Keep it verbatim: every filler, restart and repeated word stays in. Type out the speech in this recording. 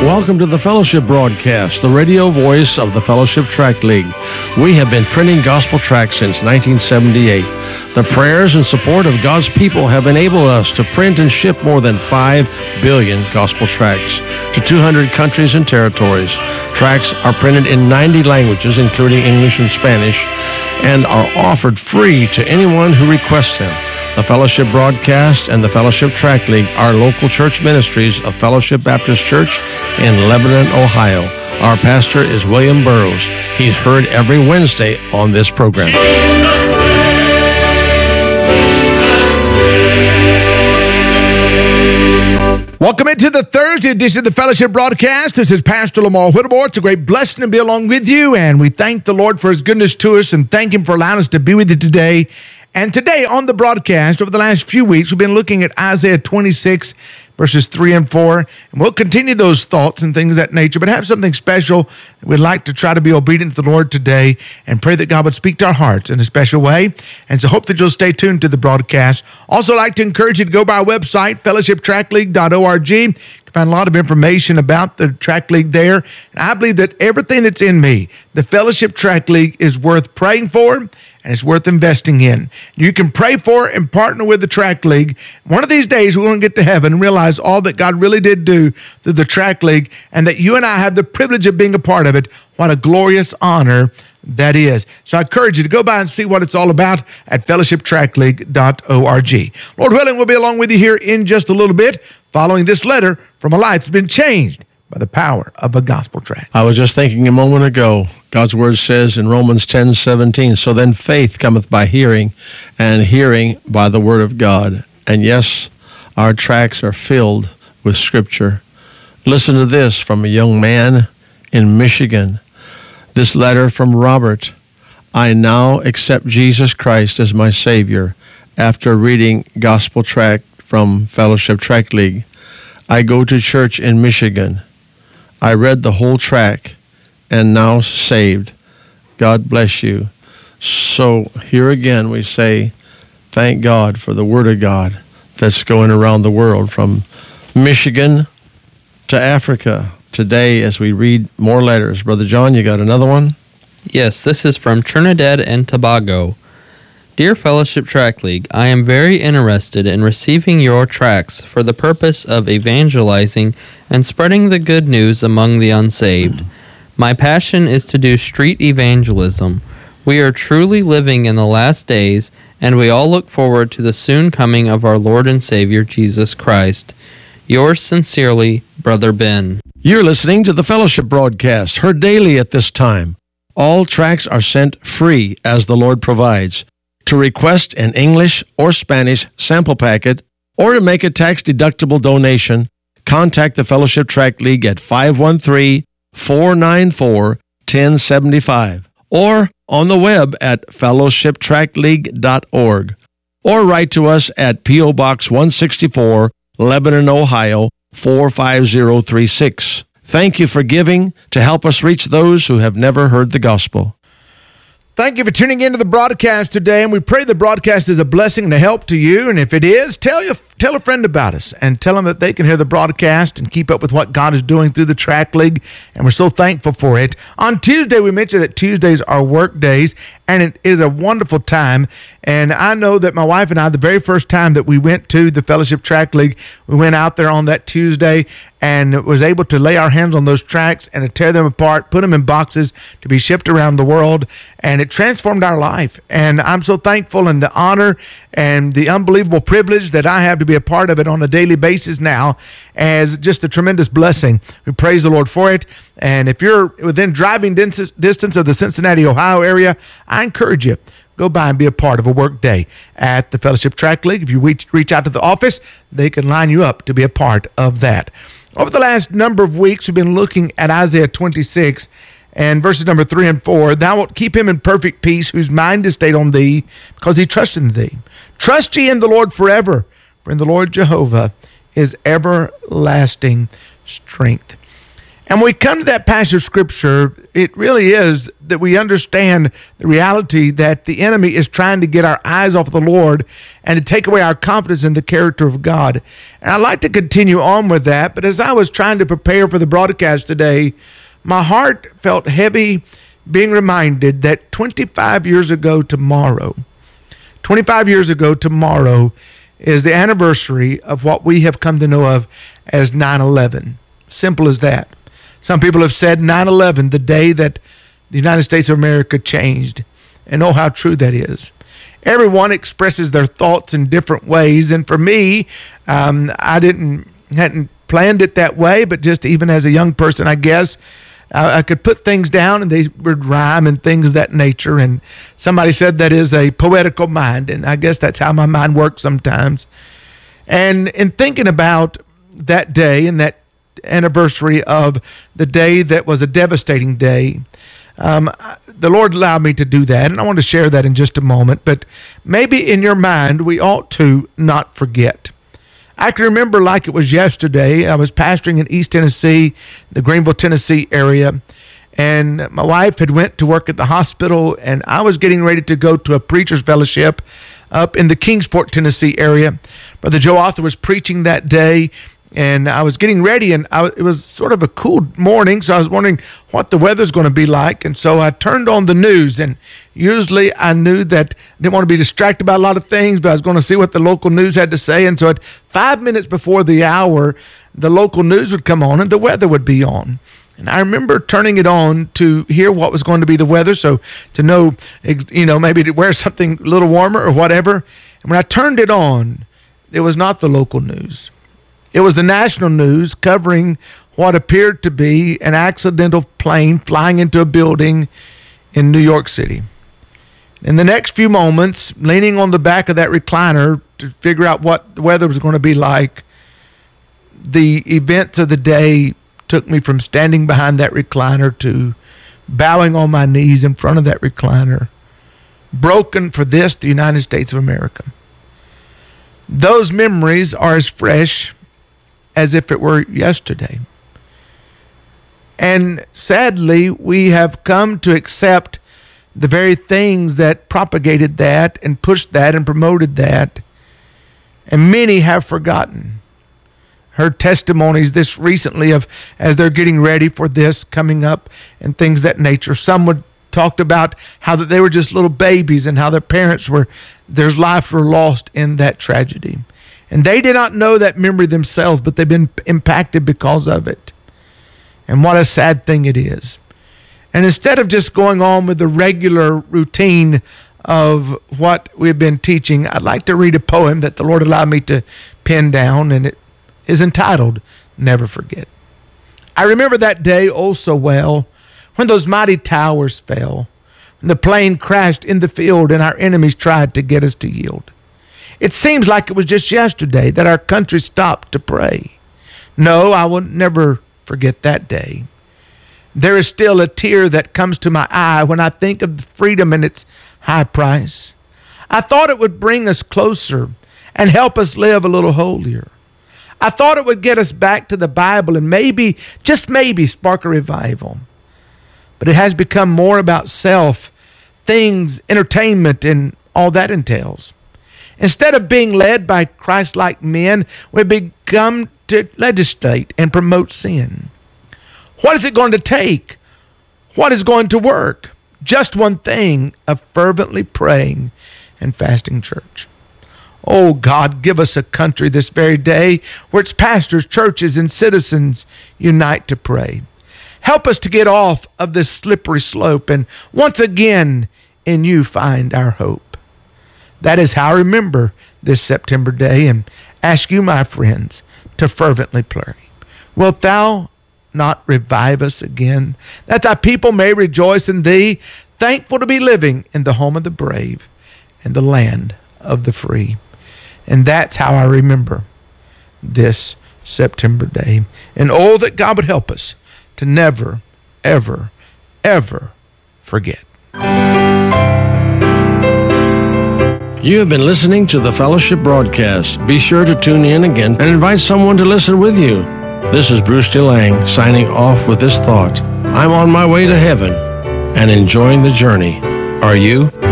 Welcome to the Fellowship Broadcast, the radio voice of the Fellowship Tract League. We have been printing gospel tracts since nineteen seventy-eight. The prayers and support of God's people have enabled us to print and ship more than five billion gospel tracts to two hundred countries and territories. Tracts are printed in ninety languages, including English and Spanish, and are offered free to anyone who requests them. The Fellowship Broadcast and the Fellowship Tract League are local church ministries of Fellowship Baptist Church in Lebanon, Ohio. Our pastor is William Burroughs. He's heard every Wednesday on this program. Welcome into the Thursday edition of the Fellowship Broadcast. This is Pastor Lamar Whittemore. It's a great blessing to be along with you, and we thank the Lord for His goodness to us and thank Him for allowing us to be with you today. And today on the broadcast, over the last few weeks, we've been looking at Isaiah twenty-six, verses three and four, and we'll continue those thoughts and things of that nature, but have something special. We'd like to try to be obedient to the Lord today and pray that God would speak to our hearts in a special way, and so hope that you'll stay tuned to the broadcast. Also like to encourage you to go by our website, fellowship tract league dot org. You can find a lot of information about the Tract League there, and I believe that everything that's in me, the Fellowship Tract League, is worth praying for, and it's worth investing in. You can pray for and partner with the Tract League. One of these days, we're going to get to heaven and realize all that God really did do through the Tract League, and that you and I have the privilege of being a part of it. What a glorious honor that is. So I encourage you to go by and see what it's all about at fellowship tract league dot org. Lord willing, we'll be along with you here in just a little bit, following this letter from a life that's been changed by the power of a gospel tract. I was just thinking a moment ago, God's word says in Romans ten seventeen, so then faith cometh by hearing, and hearing by the word of God. And yes, our tracts are filled with scripture. Listen to this from a young man in Michigan. This letter from Robert. I now accept Jesus Christ as my Savior after reading gospel tract from Fellowship Tract League. I go to church in Michigan. I read the whole tract and now saved. God bless you. So here again we say, thank God for the Word of God that's going around the world from Michigan to Africa. Today, as we read more letters. Brother John, you got another one? Yes, this is from Trinidad and Tobago. Dear Fellowship Tract League, I am very interested in receiving your tracts for the purpose of evangelizing and spreading the good news among the unsaved. My passion is to do street evangelism. We are truly living in the last days, and we all look forward to the soon coming of our Lord and Savior, Jesus Christ. Yours sincerely, Brother Ben. You're listening to the Fellowship Broadcast, heard daily at this time. All tracts are sent free as the Lord provides. To request an English or Spanish sample packet or to make a tax-deductible donation, contact the Fellowship Tract League at five one three, four nine four, one oh seven five or on the web at fellowship tract league dot org or write to us at P O Box one sixty-four, Lebanon, Ohio, four five zero three six. Thank you for giving to help us reach those who have never heard the gospel. Thank you for tuning into the broadcast today, and we pray the broadcast is a blessing and a help to you. And if it is, tell you, tell a friend about us and tell them that they can hear the broadcast and keep up with what God is doing through the Tract League, and we're so thankful for it. On Tuesday, we mentioned that Tuesdays are work days, and it is a wonderful time. And I know that my wife and I, the very first time that we went to the Fellowship Tract League, we went out there on that Tuesday and was able to lay our hands on those tracts and to tear them apart, put them in boxes to be shipped around the world, and it transformed our life. And I'm so thankful, and the honor and the unbelievable privilege that I have to be a part of it on a daily basis now, as just a tremendous blessing. We praise the Lord for it. And if you're within driving distance of the Cincinnati, Ohio area, I encourage you, go by and be a part of a work day at the Fellowship Tract League. If you reach, reach out to the office, they can line you up to be a part of that. Over the last number of weeks, we've been looking at Isaiah twenty-six and verses number three and four. Thou wilt keep him in perfect peace, whose mind is stayed on thee, because he trusted in thee. Trust ye in the Lord forever, for in the Lord Jehovah is everlasting strength. And when we come to that passage of Scripture, it really is that we understand the reality that the enemy is trying to get our eyes off of the Lord and to take away our confidence in the character of God. And I'd like to continue on with that, but as I was trying to prepare for the broadcast today, my heart felt heavy being reminded that twenty-five years ago tomorrow, twenty-five years ago tomorrow is the anniversary of what we have come to know of as nine eleven. Simple as that. Some people have said nine eleven, the day that the United States of America changed. And oh, how true that is. Everyone expresses their thoughts in different ways. And for me, um, I didn't hadn't planned it that way, but just even as a young person, I guess, uh, I could put things down and they would rhyme and things of that nature. And somebody said that is a poetical mind. And I guess that's how my mind works sometimes. And in thinking about that day and that anniversary of the day that was a devastating day, um, the Lord allowed me to do that, and I want to share that in just a moment. But maybe in your mind, we ought to not forget. I can remember like it was yesterday. I was pastoring in East Tennessee, the Greenville, Tennessee area, and my wife had went to work at the hospital, and I was getting ready to go to a preacher's fellowship up in the Kingsport, Tennessee area. Brother Joe Arthur was preaching that day, and I was getting ready, and I, it was sort of a cool morning, so I was wondering what the weather's going to be like. And so I turned on the news, and usually I knew that I didn't want to be distracted by a lot of things, but I was going to see what the local news had to say. And so at five minutes before the hour, the local news would come on, and the weather would be on. And I remember turning it on to hear what was going to be the weather, so to know, you know, maybe to wear something a little warmer or whatever. And when I turned it on, it was not the local news. It was the national news covering what appeared to be an accidental plane flying into a building in New York City. In the next few moments, leaning on the back of that recliner to figure out what the weather was going to be like, the events of the day took me from standing behind that recliner to bowing on my knees in front of that recliner, broken for this, the United States of America. Those memories are as fresh as if it were yesterday. And sadly, we have come to accept the very things that propagated that and pushed that and promoted that. And many have forgotten. Heard testimonies this recently of as they're getting ready for this coming up and things of that nature. Some would talked about how that they were just little babies and how their parents were, their lives were lost in that tragedy. And they did not know that memory themselves, but they've been impacted because of it. And what a sad thing it is. And instead of just going on with the regular routine of what we've been teaching, I'd like to read a poem that the Lord allowed me to pen down, and it is entitled, Never Forget. I remember that day oh so well, when those mighty towers fell, when the plane crashed in the field and our enemies tried to get us to yield. It seems like it was just yesterday that our country stopped to pray. No, I will never forget that day. There is still a tear that comes to my eye when I think of the freedom and its high price. I thought it would bring us closer and help us live a little holier. I thought it would get us back to the Bible and maybe, just maybe, spark a revival. But it has become more about self, things, entertainment, and all that entails. Instead of being led by Christ-like men, we've become to legislate and promote sin. What is it going to take? What is going to work? Just one thing, a fervently praying and fasting church. Oh, God, give us a country this very day where its pastors, churches, and citizens unite to pray. Help us to get off of this slippery slope and once again in you find our hope. That is how I remember this September day and ask you, my friends, to fervently pray. Wilt thou not revive us again, that thy people may rejoice in thee, thankful to be living in the home of the brave and the land of the free. And that's how I remember this September day. And oh, that God would help us to never, ever, ever forget. You have been listening to the Fellowship Broadcast. Be sure to tune in again and invite someone to listen with you. This is Bruce DeLang signing off with this thought. I'm on my way to heaven and enjoying the journey. Are you?